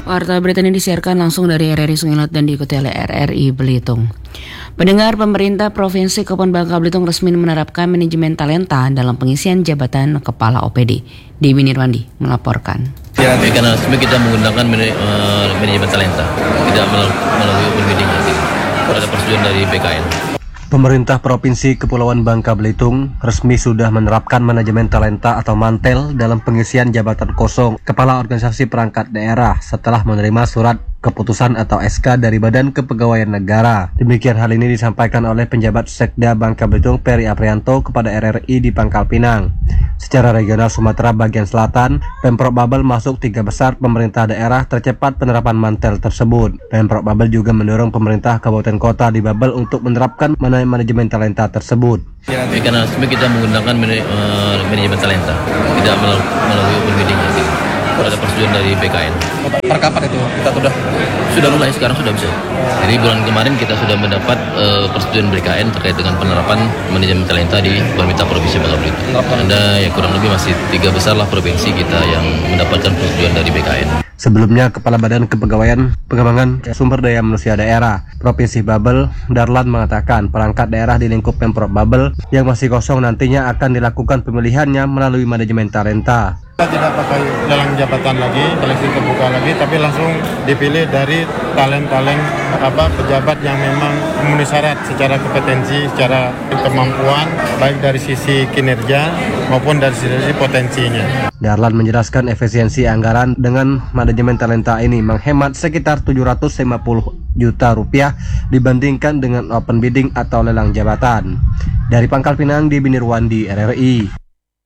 Warta berita ini disiarkan langsung dari RRI Sungilat dan diikuti oleh RRI Belitung. Pendengar, pemerintah Provinsi Kabupaten Bangka Belitung resmi menerapkan manajemen talenta dalam pengisian jabatan Kepala OPD. Dewi Nirwandi melaporkan. Ya, karena resmi kita menggunakan manajemen talenta, tidak melalui open bidding. Ada persetujuan dari BKN. Pemerintah Provinsi Kepulauan Bangka Belitung resmi sudah menerapkan manajemen talenta atau mantel dalam pengisian jabatan kosong Kepala Organisasi Perangkat Daerah setelah menerima surat keputusan atau SK dari Badan Kepegawaian Negara. Demikian hal ini disampaikan oleh penjabat Sekda Bangka Belitung Peri Aprianto kepada RRI di Pangkal Pinang. Secara regional Sumatera bagian selatan, Pemprov Babel masuk 3 besar pemerintah daerah tercepat penerapan mantel tersebut. Pemprov Babel juga mendorong pemerintah kabupaten kota di Babel untuk menerapkan manajemen talenta tersebut. Ya, karena resmi kita menggunakan manajemen talenta, tidak melalui open bidding. Ada persetujuan dari BKN. Per kapan itu kita sudah mulai, sekarang sudah bisa. Jadi bulan kemarin kita sudah mendapat persetujuan BKN terkait dengan penerapan manajemen talenta di pemerintah Provinsi Bangka Belitung. Ada ya kurang lebih masih 3 besar lah provinsi kita yang mendapatkan persetujuan dari BKN. Sebelumnya, Kepala Badan Kepegawaian Pengembangan Sumber Daya Manusia Daerah Provinsi Babel, Darlan mengatakan perangkat daerah di lingkup Pemprov Babel yang masih kosong nantinya akan dilakukan pemilihannya melalui manajemen talenta. Kita tidak pakai lelang jabatan lagi, seleksi terbuka lagi, tapi langsung dipilih dari talent-talent pejabat yang memang memenuhi syarat secara kompetensi, secara kemampuan, baik dari sisi kinerja maupun dari sisi potensinya. Darlan menjelaskan efisiensi anggaran dengan manajemen talenta ini menghemat sekitar 750 juta rupiah dibandingkan dengan open bidding atau lelang jabatan. Dari Pangkal Pinang, Dewi Nirwandi, RRI.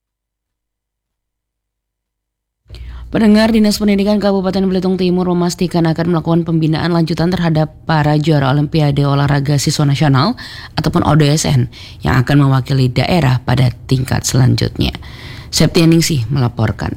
Pendengar, Dinas Pendidikan Kabupaten Belitung Timur memastikan akan melakukan pembinaan lanjutan terhadap para juara Olimpiade Olahraga Siswa Nasional ataupun ODSN yang akan mewakili daerah pada tingkat selanjutnya. Septianingsih melaporkan.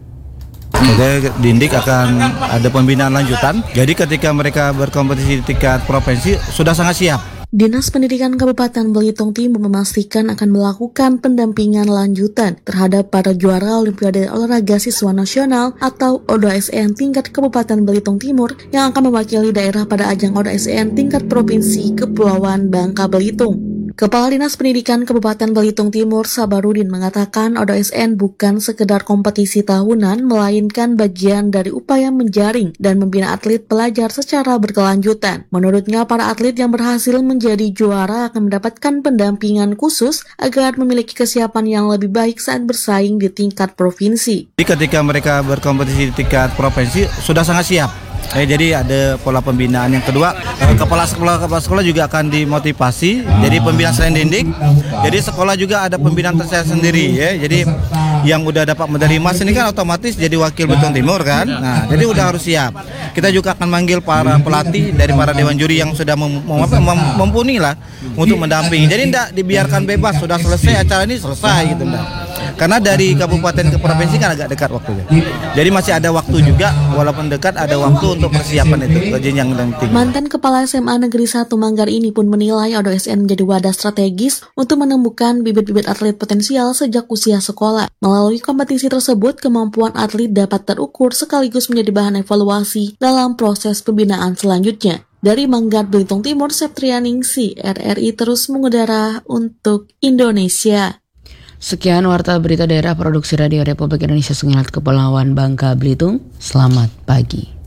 Jadi Dindik akan ada pembinaan lanjutan. Jadi ketika mereka berkompetisi di tingkat provinsi sudah sangat siap. Dinas Pendidikan Kabupaten Belitung Timur memastikan akan melakukan pendampingan lanjutan terhadap para juara Olimpiade Olahraga Siswa Nasional atau ODSN tingkat Kabupaten Belitung Timur yang akan mewakili daerah pada ajang ODSN tingkat Provinsi Kepulauan Bangka Belitung. Kepala Dinas Pendidikan Kabupaten Belitung Timur Sabarudin mengatakan ODSN bukan sekedar kompetisi tahunan, melainkan bagian dari upaya menjaring dan membina atlet pelajar secara berkelanjutan. Menurutnya, para atlet yang berhasil menjadi juara akan mendapatkan pendampingan khusus agar memiliki kesiapan yang lebih baik saat bersaing di tingkat provinsi. Jadi ketika mereka berkompetisi di tingkat provinsi sudah sangat siap. Jadi ada pola pembinaan. Yang kedua, kepala sekolah juga akan dimotivasi. Jadi pembinaan selain Dindik, jadi sekolah juga ada pembinaan tersendiri ya. Jadi yang udah dapat medali emas ini kan otomatis jadi wakil Belitung Timur kan. Nah, jadi udah harus siap. Kita juga akan manggil para pelatih dari para dewan juri yang sudah mumpuni lah untuk mendampingi. Jadi tidak dibiarkan bebas, sudah selesai acara ini selesai gitu enggak. Karena dari kabupaten ke provinsi kan agak dekat waktunya. Jadi masih ada waktu juga, walaupun dekat ada waktu untuk persiapan itu ke jenjang yang tinggi. Mantan Kepala SMA Negeri 1 Manggar ini pun menilai ODSN menjadi wadah strategis untuk menemukan bibit-bibit atlet potensial sejak usia sekolah. Melalui kompetisi tersebut, kemampuan atlet dapat terukur sekaligus menjadi bahan evaluasi dalam proses pembinaan selanjutnya. Dari Manggar, Belitung Timur, Septrianingsih, RRI terus mengudara untuk Indonesia. Sekian warta berita daerah produksi Radio Republik Indonesia Sungilat Kepulauan Bangka Belitung. Selamat pagi.